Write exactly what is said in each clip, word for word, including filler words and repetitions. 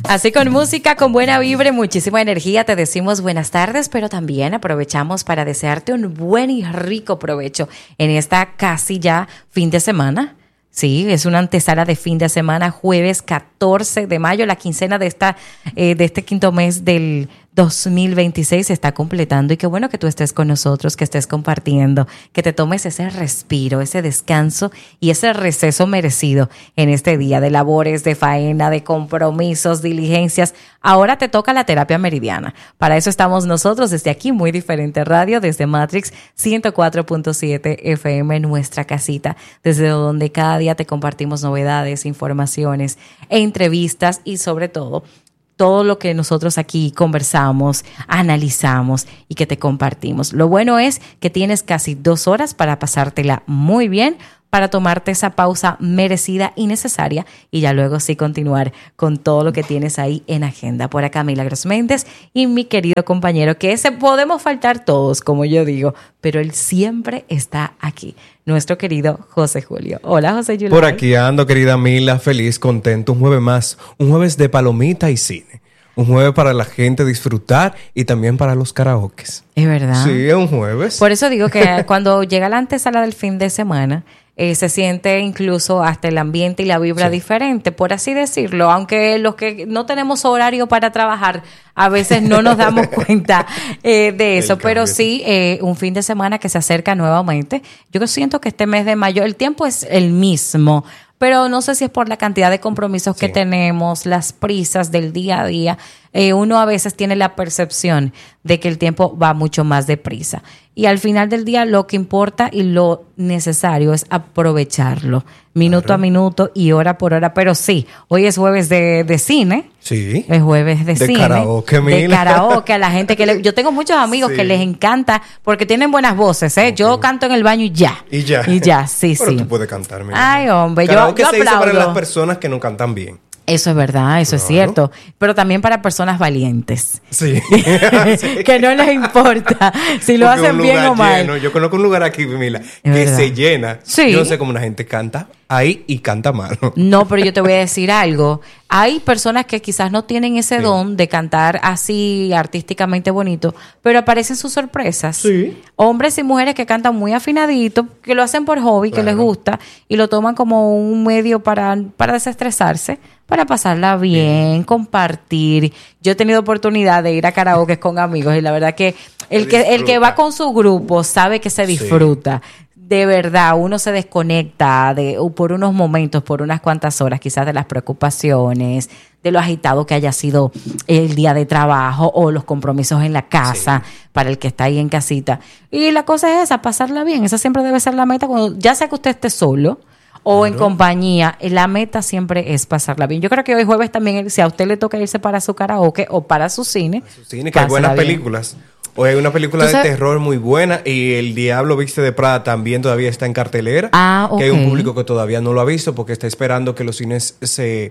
Así con música, con buena vibra y muchísima energía te decimos buenas tardes, pero también aprovechamos para desearte un buen y rico provecho en esta casi ya fin de semana. Sí, es una antesala de fin de semana, jueves catorce de mayo, la quincena de esta eh, de este quinto mes del dos mil veintiséis se está completando y qué bueno que tú estés con nosotros, que estés compartiendo, que te tomes ese respiro, ese descanso y ese receso merecido en este día de labores, de faena, de compromisos, diligencias. Ahora te toca la terapia meridiana. Para eso estamos nosotros desde aquí, Muy Diferente Radio, desde Matrix ciento cuatro punto siete F M, nuestra casita, desde donde cada día te compartimos novedades, informaciones, entrevistas y sobre todo todo lo que nosotros aquí conversamos, analizamos y que te compartimos. Lo bueno es que tienes casi dos horas para pasártela muy bien, para tomarte esa pausa merecida y necesaria y ya luego sí continuar con todo lo que tienes ahí en agenda. Por acá Milagros Méndez y mi querido compañero, que ese podemos faltar todos, como yo digo, pero él siempre está aquí, nuestro querido José Julio. Hola, José Julio. Por aquí ando, querida Mila, feliz, contento, un jueves más, un jueves de palomita y cine. Un jueves para la gente disfrutar y también para los karaokes. Es verdad. Sí, es un jueves. Por eso digo que cuando llega la antesala del fin de semana, eh, se siente incluso hasta el ambiente y la vibra sí. diferente, por así decirlo. Aunque los que no tenemos horario para trabajar, a veces no nos damos cuenta eh, de eso. Pero sí, eh, un fin de semana que se acerca nuevamente. Yo siento que este mes de mayo, el tiempo es el mismo, pero no sé si es por la cantidad de compromisos que sí. tenemos, las prisas del día a día. Eh, uno a veces tiene la percepción de que el tiempo va mucho más deprisa. Y al final del día lo que importa y lo necesario es aprovecharlo, minuto claro. a minuto y hora por hora. Pero sí, hoy es jueves de, de cine. Sí. Es jueves de, de cine. Karaoke, de Mila. karaoke, a la gente que le, yo tengo muchos amigos sí. que les encanta porque tienen buenas voces, ¿eh? Okay. Yo canto en el baño y ya. Y ya. Y ya, sí, Pero sí. tú puedes cantar, Mila. Ay, hombre, karaoke yo, yo se dice aplaudo. para las personas que no cantan bien. Eso es verdad, eso claro. es cierto. Pero también para personas valientes. Sí. sí. Que no les importa si lo Porque hacen bien o mal. Lleno. Yo conozco un lugar aquí, Mila, es que verdad. se llena. Sí. Yo no sé cómo una gente canta ahí y canta mal. No, pero yo te voy a decir algo. Hay personas que quizás no tienen ese sí. don de cantar así artísticamente bonito, pero aparecen sus sorpresas. Sí. Hombres y mujeres que cantan muy afinadito, que lo hacen por hobby, claro. que les gusta, y lo toman como un medio para, para desestresarse, para pasarla bien, bien, compartir. Yo he tenido oportunidad de ir a karaoke con amigos y la verdad que el que el que va con su grupo sabe que se disfruta. Sí. De verdad, uno se desconecta de por unos momentos, por unas cuantas horas, quizás de las preocupaciones, de lo agitado que haya sido el día de trabajo o los compromisos en la casa sí. para el que está ahí en casita. Y la cosa es esa, pasarla bien. Esa siempre debe ser la meta, cuando ya sea que usted esté solo o claro. en compañía, la meta siempre es pasarla bien. Yo creo que hoy jueves también, si a usted le toca irse para su karaoke o para su cine, para su cine que hay buenas bien. películas. Hoy hay una película de terror muy buena y El Diablo Viste de Prada también todavía está en cartelera. Ah, ok. Que hay un público que todavía no lo ha visto porque está esperando que los cines se,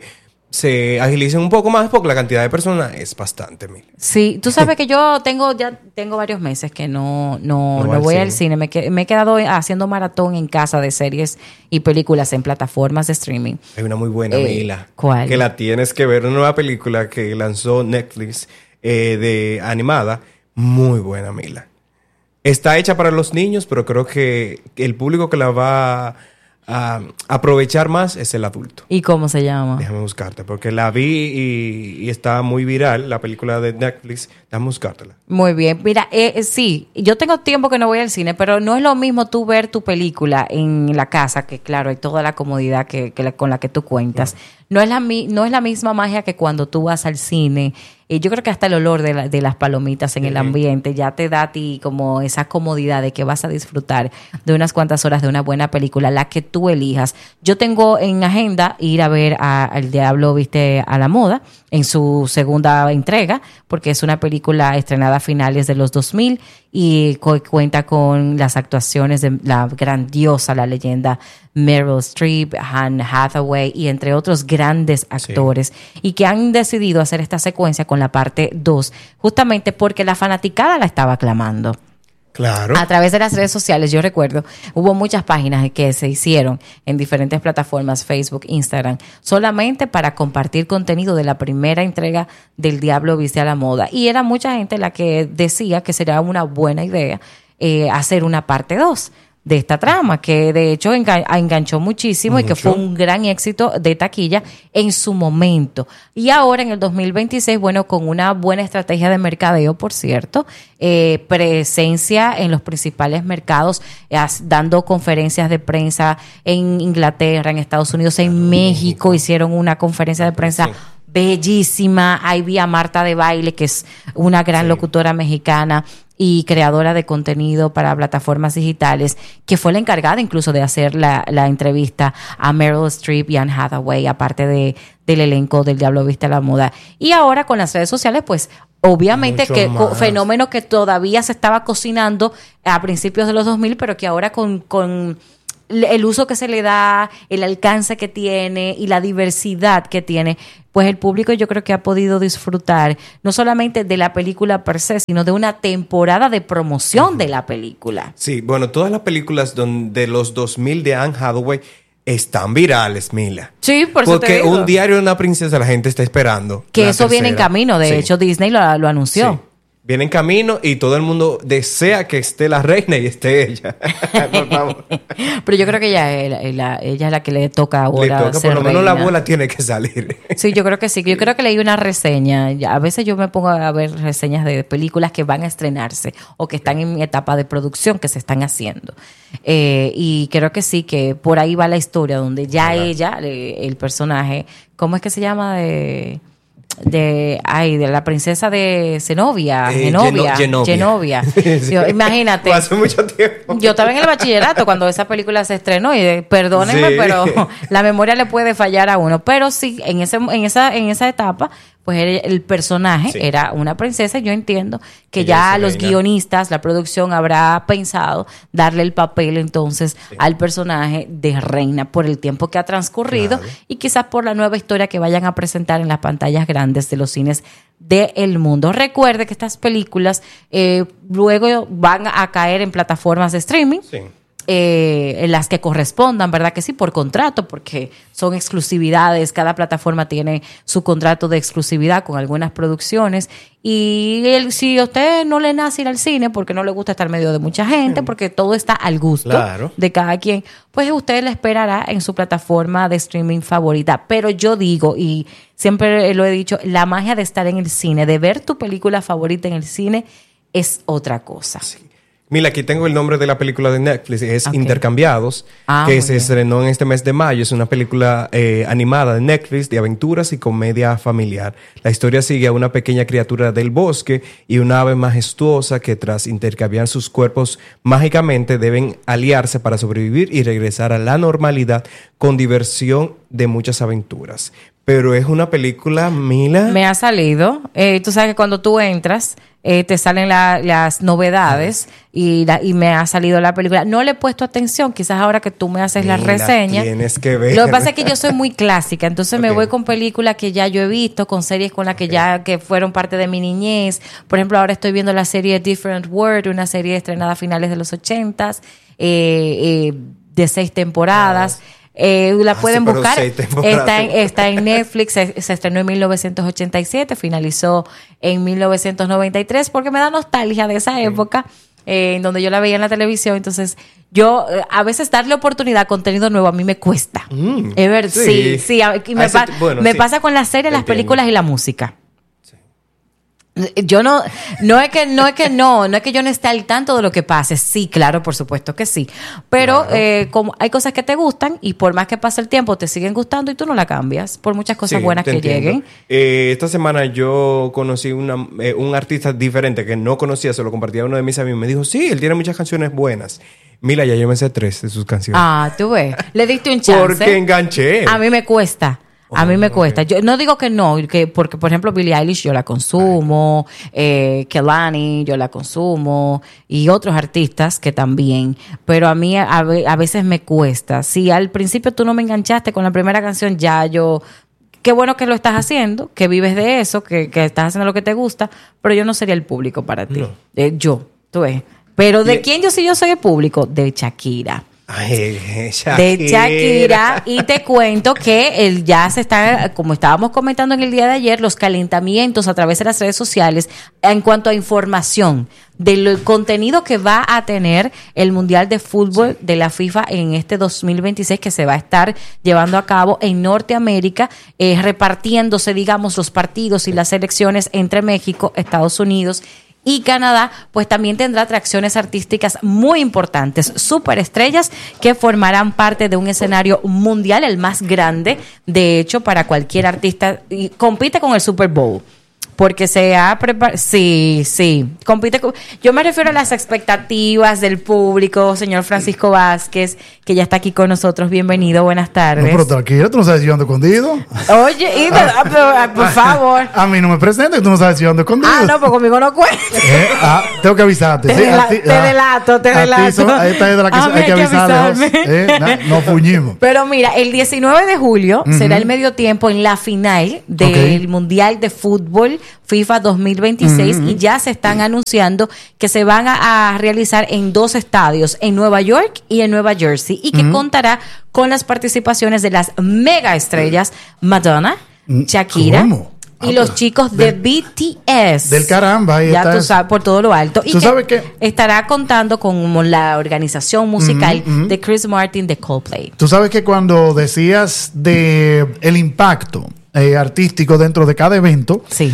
se agilicen un poco más porque la cantidad de personas es bastante. Mil. Sí, tú sabes que yo tengo ya tengo varios meses que no no, no, no voy al cine. Me, me he quedado haciendo maratón en casa de series y películas en plataformas de streaming. Hay una muy buena, eh, Mila. ¿Cuál? Que la tienes que ver. Una nueva película que lanzó Netflix eh, de animada. Muy buena, Mila. Está hecha para los niños, pero creo que el público que la va a aprovechar más es el adulto. ¿Y cómo se llama? Déjame buscarte, porque la vi y, y está muy viral, la película de Netflix. Déjame buscártela. Muy bien. Mira, eh, sí, yo tengo tiempo que no voy al cine, pero no es lo mismo tú ver tu película en la casa, que claro, hay toda la comodidad que, que la, con la que tú cuentas. Uh-huh. No es la no es la misma magia que cuando tú vas al cine. Y yo creo que hasta el olor de, la, de las palomitas en sí. el ambiente ya te da a ti como esa comodidad de que vas a disfrutar de unas cuantas horas de una buena película, la que tú elijas. Yo tengo en agenda ir a ver a, a El Diablo Viste a la Moda en su segunda entrega, porque es una película estrenada a finales de los dos mil y cu- cuenta con las actuaciones de la grandiosa, la leyenda Meryl Streep, Anne Hathaway y entre otros grandes actores, sí. y que han decidido hacer esta secuencia con la parte dos, justamente porque la fanaticada la estaba aclamando. Claro. A través de las redes sociales, yo recuerdo, hubo muchas páginas que se hicieron en diferentes plataformas, Facebook, Instagram, solamente para compartir contenido de la primera entrega del Diablo Viste a la Moda. Y era mucha gente la que decía que sería una buena idea eh, hacer una parte dos de esta trama, que de hecho engan- enganchó muchísimo Mucho. y que fue un gran éxito de taquilla en su momento. Y ahora en el dos mil veintiséis, bueno, con una buena estrategia de mercadeo, por cierto, eh, presencia en los principales mercados, eh, dando conferencias de prensa en Inglaterra, en Estados Unidos, en claro, México, hicieron una conferencia de prensa sí. bellísima. Ahí vi a Marta de Baile, que es una gran sí. locutora mexicana y creadora de contenido para plataformas digitales, que fue la encargada incluso de hacer la, la entrevista a Meryl Streep y Anne Hathaway, aparte de, del elenco del Diablo Viste a la Moda. Y ahora con las redes sociales, pues obviamente Mucho que co- fenómeno que todavía se estaba cocinando a principios de los dos mil, pero que ahora con... con el uso que se le da, el alcance que tiene y la diversidad que tiene, pues el público yo creo que ha podido disfrutar no solamente de la película per se, sino de una temporada de promoción uh-huh. de la película. Sí, bueno, todas las películas de los dos mil de Anne Hathaway están virales, Mila. Sí, por eso Porque te digo. Un diario de una princesa la gente está esperando. Que eso tercera. viene en camino, de sí. hecho Disney lo, lo anunció. Sí. Viene en camino y todo el mundo desea que esté la reina y esté ella. Por favor. Pero yo creo que ella es la, la, ella es la que le toca ahora le toca, ser por lo menos reina. La abuela tiene que salir. Sí, yo creo que sí. Yo creo que leí una reseña. A veces yo me pongo a ver reseñas de películas que van a estrenarse o que están en etapa de producción, que se están haciendo. Eh, y creo que sí, que por ahí va la historia, donde ya Hola. ella, el personaje, ¿cómo es que se llama? De... de ay de la princesa de Zenobia eh, Genovia Genovia, Genovia. Sí. Yo, imagínate hace mucho tiempo yo estaba en el bachillerato cuando esa película se estrenó y de, perdónenme sí. pero la memoria le puede fallar a uno, pero sí en ese en esa en esa etapa pues el, el personaje sí. era una princesa. Yo entiendo que Ella ya los reina. guionistas, la producción habrá pensado darle el papel entonces sí. al personaje de reina por el tiempo que ha transcurrido claro. y quizás por la nueva historia que vayan a presentar en las pantallas grandes de los cines del mundo. Recuerde que estas películas eh, luego van a caer en plataformas de streaming. Sí. Eh, en las que correspondan, ¿verdad? Que sí, por contrato, porque son exclusividades, cada plataforma tiene su contrato de exclusividad con algunas producciones y el, si a usted no le nace ir al cine porque no le gusta estar en medio de mucha gente, porque todo está al gusto claro. de cada quien, pues usted le esperará en su plataforma de streaming favorita. Pero yo digo, y siempre lo he dicho, la magia de estar en el cine, de ver tu película favorita en el cine es otra cosa. Sí. Mira, aquí tengo el nombre de la película de Netflix, es okay. Intercambiados, ah, que se bien. estrenó en este mes de mayo. Es una película eh, animada de Netflix de aventuras y comedia familiar. La historia sigue a una pequeña criatura del bosque y una ave majestuosa que tras intercambiar sus cuerpos mágicamente deben aliarse para sobrevivir y regresar a la normalidad con diversión de muchas aventuras. Pero es una película, Mila... Me ha salido. Eh, tú sabes que cuando tú entras, eh, te salen la, las novedades y, la, y me ha salido la película. No le he puesto atención. Quizás ahora que tú me haces la reseña... Tienes que ver. Lo que pasa es que yo soy muy clásica. Entonces okay. me voy con películas que ya yo he visto, con series con las que okay. ya que fueron parte de mi niñez. Por ejemplo, ahora estoy viendo la serie Different World, una serie estrenada a finales de los ochentas, eh, eh, de seis temporadas. Ah. Eh, la ah, pueden sí, buscar, está en, está en Netflix, se, se estrenó en mil novecientos ochenta y siete, finalizó en mil novecientos noventa y tres, porque me da nostalgia de esa época, eh, en donde yo la veía en la televisión. Entonces yo, eh, a veces darle oportunidad a contenido nuevo a mí me cuesta. Mm, es ver, sí, sí, sí y me, pa- bueno, me sí. pasa con las series, las películas y la música. Yo no, no es que, no es que no, no es que yo no esté al tanto de lo que pase. Sí, claro, por supuesto que sí. Pero claro. eh, como hay cosas que te gustan y por más que pase el tiempo te siguen gustando y tú no la cambias por muchas cosas sí, buenas que entiendo. lleguen. Eh, esta semana yo conocí una, eh, un artista diferente que no conocía, se lo compartía a uno de mis amigos. Me dijo, sí, él tiene muchas canciones buenas. Mira, ya yo me sé tres de sus canciones. Ah, tú ves. Le diste un chance. Porque enganché. A mí me cuesta. A mí me cuesta. Yo no digo que no, que porque por ejemplo Billie Eilish yo la consumo, eh, Kehlani yo la consumo y otros artistas que también, pero a mí a, a veces me cuesta. Si al principio tú no me enganchaste con la primera canción, ya yo... Qué bueno que lo estás haciendo, que vives de eso, que, que estás haciendo lo que te gusta, pero yo no sería el público para ti. No. Eh, yo, tú ves. Pero ¿de Y- quién yo sí yo soy el público? De Shakira. Ay, Shakira. De Shakira. Y te cuento que el ya se está, como estábamos comentando en el día de ayer, los calentamientos a través de las redes sociales en cuanto a información del contenido que va a tener el Mundial de Fútbol de la FIFA en este dos mil veintiséis, que se va a estar llevando a cabo en Norteamérica, eh, repartiéndose, digamos, los partidos y las selecciones entre México, Estados Unidos y Canadá. Pues también tendrá atracciones artísticas muy importantes, superestrellas que formarán parte de un escenario mundial, el más grande, de hecho, para cualquier artista, y compite con el Super Bowl. Porque se ha preparado, sí, sí, compite con, yo me refiero a las expectativas del público, señor Francisco Vázquez, que ya está aquí con nosotros. Bienvenido, buenas tardes. No, pero tranquila, tú no sabes si yo ando escondido. Oye, y de- ah, pero, ah, por favor. A mí no me presentes, tú no sabes si yo ando escondido. Ah, no, pues conmigo no cuenta. Eh, ah, tengo que avisarte. Te sí, dela- a ti- te ah, delato, te a ti delato. son- esta es de la que A hay mí que hay que avisarle. avisarme. Eh, na- nos fuñimos. Pero mira, el diecinueve de julio será el medio tiempo en la final del Ok. Mundial de Fútbol FIFA dos mil veintiséis y ya se están anunciando que se van a, a realizar en dos estadios, en Nueva York y en Nueva Jersey, y que contará con las participaciones de las mega estrellas Madonna, Shakira ¿Cómo? y Ah, los pues, chicos de del- B T S. del caramba, ahí ya está tú eso. sabes, por todo lo alto. Y ¿Tú que sabes qué? estará contando con la organización musical de Chris Martin de Coldplay. Tú sabes que cuando decías de el impacto eh, artístico dentro de cada evento, Sí.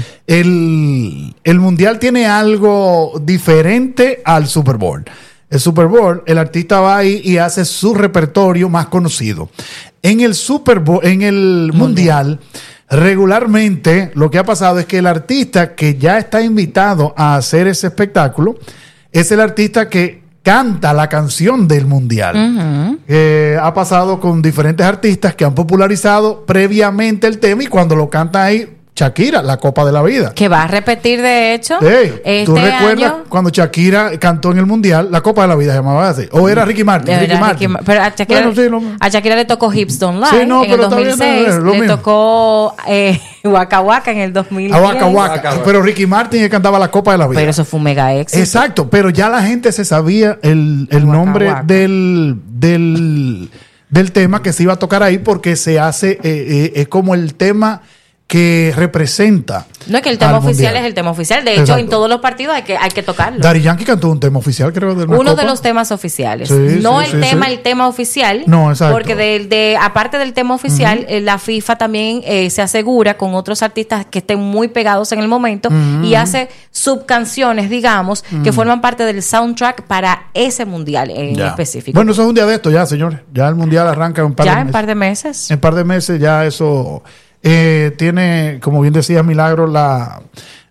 el, el mundial tiene algo diferente al Super Bowl. El Super Bowl, el artista va ahí y hace su repertorio más conocido. En el Super Bowl, en el mundial, regularmente lo que ha pasado es que el artista que ya está invitado a hacer ese espectáculo es el artista que canta la canción del mundial. Ujú. Eh, ha pasado con diferentes artistas que han popularizado previamente el tema y cuando lo canta ahí, Shakira, la Copa de la Vida. Que va a repetir, de hecho, Ey, este ¿tú recuerdas año. cuando Shakira cantó en el Mundial la Copa de la Vida, se llamaba así? ¿O era Ricky Martin? Era Ricky Ricky Martin. Ma- pero a Shakira, Bueno, sí, lo- a Shakira le tocó Hips Don't Lie Sí, no, en el pero está bien, dos mil seis, no, es lo le mismo. tocó eh, Waka Waka en el dos mil diez. a Waka Waka. Waka Waka. Pero Ricky Martin que cantaba la Copa de la Vida. Pero eso fue un mega éxito. Exacto, pero ya la gente se sabía el, el Waka nombre Waka. del, del, del tema que se iba a tocar ahí porque se hace, eh, eh, es como el tema que representa. No es que el tema al oficial mundial. es el tema oficial. De hecho, Exacto. en todos los partidos hay que, hay que tocarlo. Daddy Yankee cantó un tema oficial, creo, de una Uno copa. de los temas oficiales. Sí, no sí, el sí, tema, sí. el tema oficial. No, exacto. Porque de, de, aparte del tema oficial, eh, la FIFA también eh, se asegura con otros artistas que estén muy pegados en el momento y hace subcanciones, digamos, que forman parte del soundtrack para ese mundial en Ya. específico. Bueno, eso es un día de esto ya, señores. Ya el mundial arranca en un par ya de en meses. par de meses. En par de meses ya eso eh, tiene, como bien decía Milagro, la,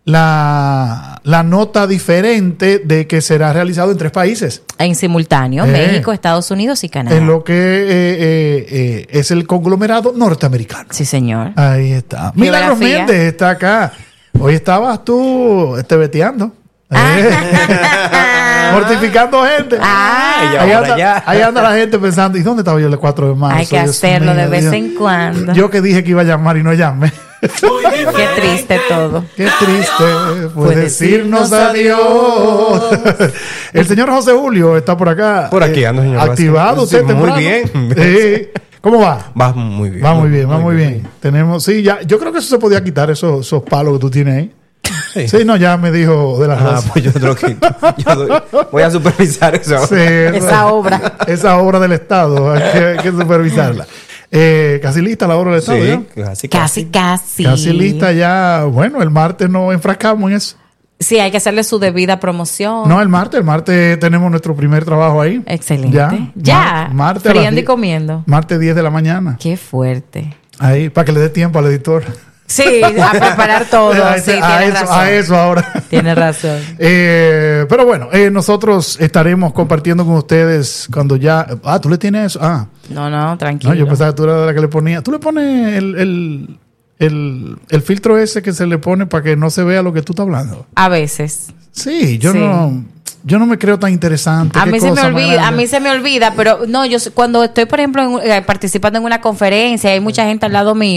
la, la nota diferente de que será realizado en tres países. En simultáneo, Eh. México, Estados Unidos y Canadá. En lo que eh, eh, eh, es el conglomerado norteamericano. Sí, señor. Ahí está. Milagros Geografía. Méndez está acá. Hoy estabas tú este, veteando. Eh, mortificando gente. Ah. Y ahí, ahora anda, ya. ahí anda la gente pensando, ¿y dónde estaba yo el cuatro de marzo? Hay que Dios hacerlo de mío, vez Dios. en cuando. Yo que dije que iba a llamar y no llamé. Qué triste todo. Qué triste fue Fue decirnos decirnos adiós. El señor José Julio está por acá. Por aquí ando, señor Activado Vázquez. usted Sí, muy temprano. bien. Sí. ¿Cómo va? Va muy bien. Va muy bien, va muy bien. Tenemos, sí, ya, yo creo que eso se podía quitar, esos, esos palos que tú tienes ahí. Sí. Sí, no, ya me dijo de la Ah, raza. pues yo te lo quito. Yo doy- voy a supervisar eso. ahora. Sí, Esa obra. Esa obra del Estado, hay que, hay que supervisarla. Eh, casi lista la obra del Estado, Sí, ¿ya? casi, Casi, casi. Casi lista ya. Bueno, el martes nos enfrascamos en eso. Sí, hay que hacerle su debida promoción. No, el martes, el martes tenemos nuestro primer trabajo ahí. Excelente. Ya. Ya. Mar- martes a las Friendo y diez. comiendo. Martes diez de la mañana. Qué fuerte. Ahí, para que le dé tiempo al editor. Sí, a preparar todo. a, Sí, ese- a tienes eso, razón. a eso ahora. Tienes razón. Eh, pero bueno, eh, nosotros estaremos compartiendo con ustedes cuando ya... Ah, ¿tú le tienes eso? Ah, No, no, tranquilo. no, yo pensaba que tú eras de la que le ponía... Tú le pones el, el, el, el filtro ese que se le pone para que no se vea lo que tú estás hablando. A veces. Sí, yo Sí. no... Yo no me creo tan interesante. A Qué mí se me cosa más olvida, a grande. mí se me olvida, pero no, yo sé- cuando estoy, por ejemplo, en- eh, participando en una conferencia y hay mucha gente al lado mío,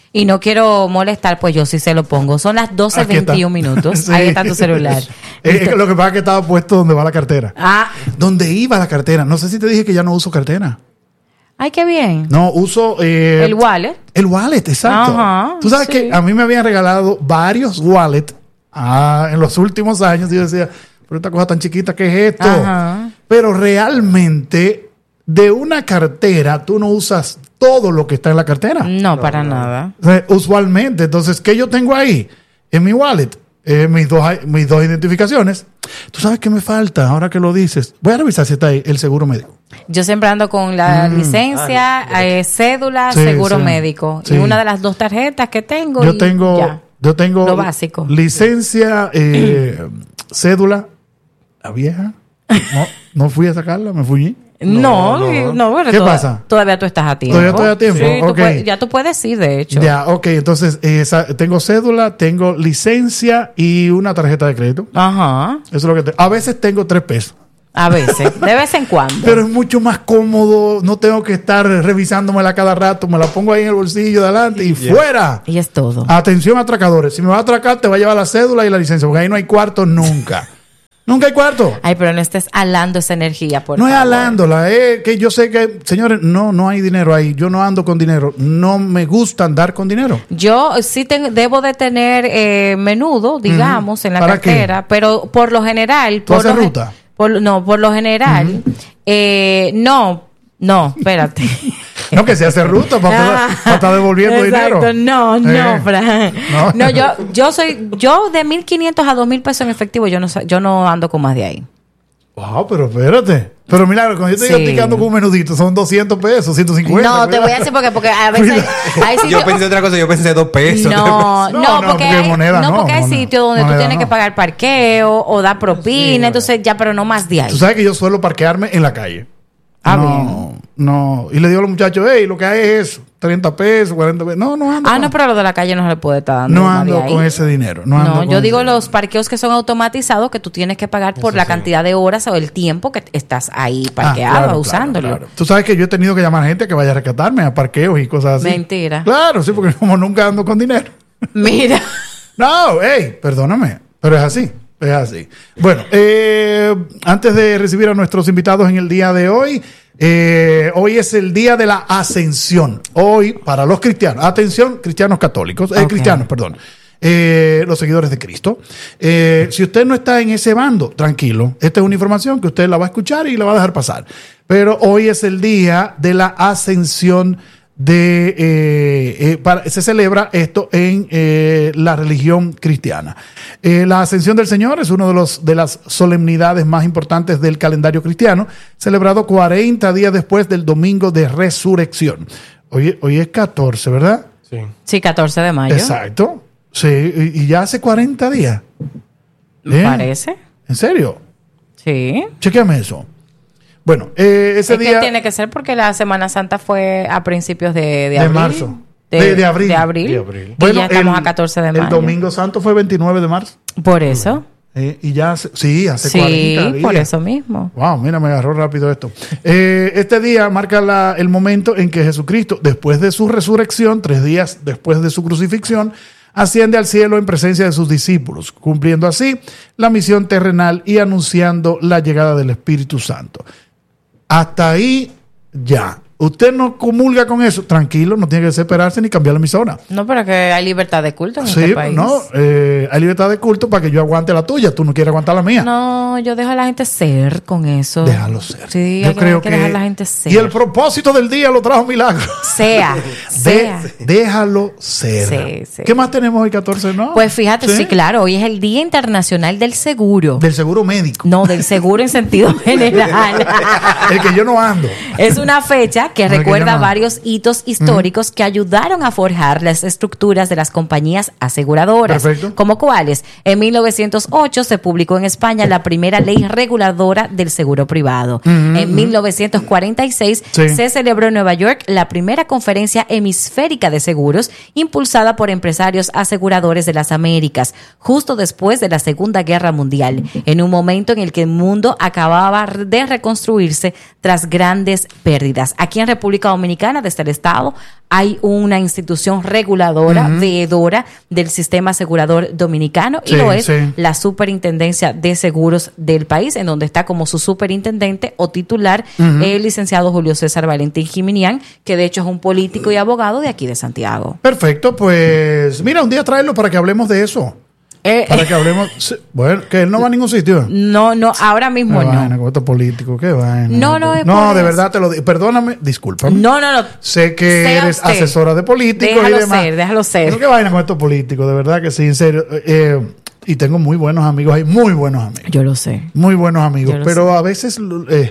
Y no quiero molestar, pues yo sí se lo pongo. Son las doce veintiuno minutos. Sí. Ahí está tu celular. Eh, lo que pasa es que estaba puesto donde va la cartera. Ah. Donde iba la cartera. No sé si te dije que ya no uso cartera. Ay, qué bien. No, uso... Eh, el wallet. El wallet, exacto. Ajá, Tú sabes sí. que a mí me habían regalado varios wallets ah, en los últimos años. Y yo decía, pero esta cosa tan chiquita, ¿qué es esto? Ajá. Pero realmente, de una cartera, tú no usas todo lo que está en la cartera. No, no para no. nada. O sea, usualmente. Entonces, ¿qué yo tengo ahí? En mi wallet. Eh, mis, dos, mis dos identificaciones. ¿Tú sabes qué me falta? Ahora que lo dices. Voy a revisar si está ahí el seguro médico. Yo siempre ando con la mm. licencia, ah, eh, cédula, sí, seguro sí. médico. Sí. Y una de las dos tarjetas que tengo. Yo y tengo, ya. yo tengo lo básico. Licencia, eh, cédula, la vieja. No, no fui a sacarla, me fui. No, no, no, no bueno, ¿qué toda, pasa? Todavía tú estás a tiempo. Todavía estoy a tiempo. Sí, okay. tú puedes, ya tú puedes ir, de hecho. Ya, ok. Entonces, eh, esa, tengo cédula, tengo licencia y una tarjeta de crédito. Ajá. Eso es lo que tengo. A veces tengo tres pesos. A veces, de vez en cuando. Pero es mucho más cómodo. No tengo que estar revisándomela cada rato. Me la pongo ahí en el bolsillo de adelante y yeah. ¡fuera! Y es todo. Atención, atracadores. Si me va a atracar, te va a llevar la cédula y la licencia. Porque ahí no hay cuarto nunca. Nunca hay cuarto. Ay, pero no estés alando esa energía, por no favor. No es alándola, es que yo sé que, señores, no, no hay dinero ahí. Yo no ando con dinero. No me gusta andar con dinero. Yo sí tengo, debo de tener eh, menudo, digamos, uh-huh. en la cartera, qué? Pero por lo general... ¿Tú por haces lo, ruta? Por, no, por lo general, uh-huh. eh, no, no, espérate. No, que se hace ruta para, para estar devolviendo exacto. dinero. No, no, eh. Fran. No, no yo, yo soy, yo de mil quinientos a dos mil pesos en efectivo, yo no, yo no ando con más de ahí. Wow, pero espérate. Pero milagro, cuando yo te sí. digo que ando con un menudito, son doscientos pesos, ciento cincuenta. No, te voy a decir porque, porque a veces hay, hay sitios... Yo pensé otra cosa, yo pensé dos pesos. No, no, no, no, porque, porque hay, moneda no, no, porque hay moneda, sitios donde tú tienes no. que pagar parqueo o dar propina, sí, entonces ya, pero no más de ahí. Tú sabes que yo suelo parquearme en la calle. Ah, no, bien. No, y le digo a los muchachos, hey, lo que hay es treinta pesos, cuarenta pesos. No, no ando. Ah, no, pero lo de la calle no se le puede estar dando. No ando con ese dinero. No, ando no con yo digo dinero. Los parqueos que son automatizados que tú tienes que pagar por Eso la sí. cantidad de horas o el tiempo que estás ahí parqueado, ah, claro, usándolo. Claro, claro. Tú sabes que yo he tenido que llamar a gente que vaya a rescatarme a parqueos y cosas así. Mentira. Claro, sí, porque como nunca ando con dinero. Mira. No, hey, perdóname, pero es así. Es así. Bueno, eh, antes de recibir a nuestros invitados en el día de hoy, eh, hoy es el día de la ascensión. Hoy, para los cristianos, atención, cristianos católicos, eh, okay. cristianos, perdón, eh, los seguidores de Cristo. Eh, si usted no está en ese bando, tranquilo. Esta es una información que usted la va a escuchar y la va a dejar pasar. Pero hoy es el día de la ascensión de eh, eh, para, se celebra esto en eh, la religión cristiana. Eh, la ascensión del Señor es una de los de las solemnidades más importantes del calendario cristiano, celebrado cuarenta días después del domingo de resurrección. Hoy, hoy es catorce, ¿verdad? Sí. Sí, catorce de mayo. Exacto. Sí, y, y ya hace cuarenta días. ¿Me parece? ¿En serio? Sí. Chequéame eso. Bueno, eh, ese es día... que tiene que ser porque la Semana Santa fue a principios de, de, de abril. marzo. De, de, de abril. De abril. De abril. Y bueno, ya estamos el, a catorce de mayo. El Domingo Santo fue veintinueve de marzo. Por eso. Eh, y ya, hace, sí, hace sí, cuarenta días. Sí, por eso mismo. Wow, mira, me agarró rápido esto. Eh, este día marca la, el momento en que Jesucristo, después de su resurrección, tres días después de su crucifixión, asciende al cielo en presencia de sus discípulos, cumpliendo así la misión terrenal y anunciando la llegada del Espíritu Santo. Hasta ahí ya. Usted no comulga con eso, tranquilo, no tiene que desesperarse ni cambiar la emisora. No, pero que hay libertad de culto en sí, este país. No, eh, hay libertad de culto para que yo aguante la tuya. Tú no quieres aguantar la mía. No, yo dejo a la gente ser con eso. Déjalo ser. Sí, yo hay creo que, que dejar a la gente ser. Y el propósito del día lo trajo Milagro. Sea, sea. De, déjalo ser. Sí, sí. ¿Qué más tenemos hoy catorce? ¿No? Pues fíjate, sí, sí, claro, hoy es el Día Internacional del Seguro. Del seguro médico. No, del seguro en sentido general. El que yo no ando. Es una fecha que no, recuerda que no. varios hitos históricos uh-huh. que ayudaron a forjar las estructuras de las compañías aseguradoras. Perfecto. ¿Como cuáles? En mil novecientos ocho se publicó en España la primera ley reguladora del seguro privado. Uh-huh. En mil novecientos cuarenta y seis sí. se celebró en Nueva York la primera conferencia hemisférica de seguros impulsada por empresarios aseguradores de las Américas, justo después de la Segunda Guerra Mundial, en un momento en el que el mundo acababa de reconstruirse tras grandes pérdidas. Aquí aquí en República Dominicana, desde el Estado, hay una institución reguladora, uh-huh. veedora del sistema asegurador dominicano, y sí, lo es sí. la Superintendencia de Seguros del país, en donde está como su superintendente o titular uh-huh. el licenciado Julio César Valentín Jiminián, que de hecho es un político y abogado de aquí de Santiago. Perfecto, pues mira, un día traerlo para que hablemos de eso. Eh, para que hablemos. Bueno, que él no va a ningún sitio. No, no, ahora mismo qué no. Vaina, con esto político, qué vaina. No, no, es No, de verdad te lo digo. Perdóname, discúlpame. No, no, no. Sé que sea eres usted. asesora de políticos déjalo y demás. ser, déjalo ser. Pero qué vaina con estos políticos, de verdad que sí, en serio. Eh, y tengo muy buenos amigos ahí, muy buenos amigos. Yo lo sé. Muy buenos amigos. Pero sé. a veces eh,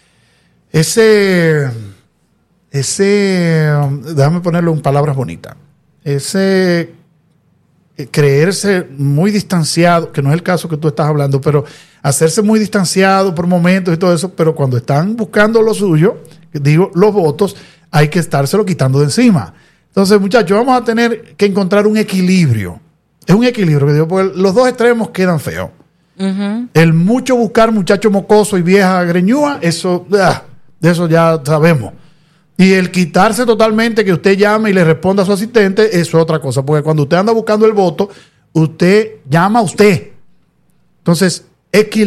ese. Ese. Déjame ponerlo en palabras bonitas. Ese. creerse muy distanciado, que no es el caso que tú estás hablando, pero hacerse muy distanciado por momentos y todo eso, pero cuando están buscando lo suyo, digo, los votos, hay que estárselo quitando de encima. Entonces, muchachos, vamos a tener que encontrar un equilibrio. Es un equilibrio, que digo, porque los dos extremos quedan feos. Uh-huh. El mucho buscar muchacho mocoso y vieja greñúa, eso, ah, de eso ya sabemos. Y el quitarse totalmente, que usted llame y le responda a su asistente, eso es otra cosa. Porque cuando usted anda buscando el voto, usted llama a usted. Entonces, equilibrio.